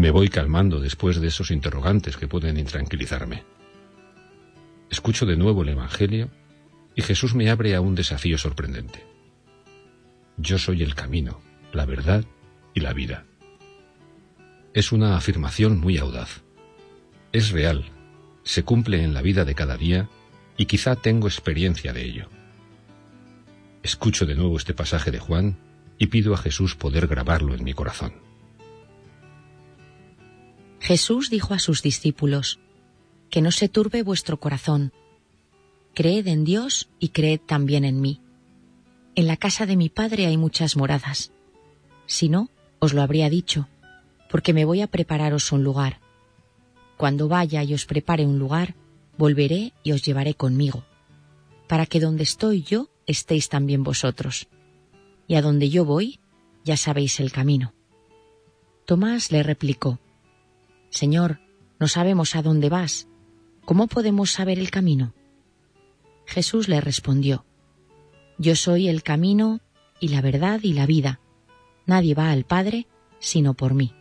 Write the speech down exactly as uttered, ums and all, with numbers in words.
Me voy calmando después de esos interrogantes que pueden intranquilizarme. Escucho de nuevo el Evangelio y Jesús me abre a un desafío sorprendente. Yo soy el camino, la verdad y la vida. Es una afirmación muy audaz. Es real, se cumple en la vida de cada día y quizá tengo experiencia de ello. Escucho de nuevo este pasaje de Juan y pido a Jesús poder grabarlo en mi corazón. Jesús dijo a sus discípulos: que no se turbe vuestro corazón. Creed en Dios y creed también en mí. En la casa de mi Padre hay muchas moradas. Si no, os lo habría dicho, porque me voy a prepararos un lugar. Cuando vaya y os prepare un lugar, volveré y os llevaré conmigo, para que donde estoy yo estéis también vosotros. Y a donde yo voy, ya sabéis el camino. Tomás le replicó: Señor, no sabemos a dónde vas. ¿Cómo podemos saber el camino? Jesús le respondió: Yo soy el camino y la verdad y la vida. Nadie va al Padre sino por mí.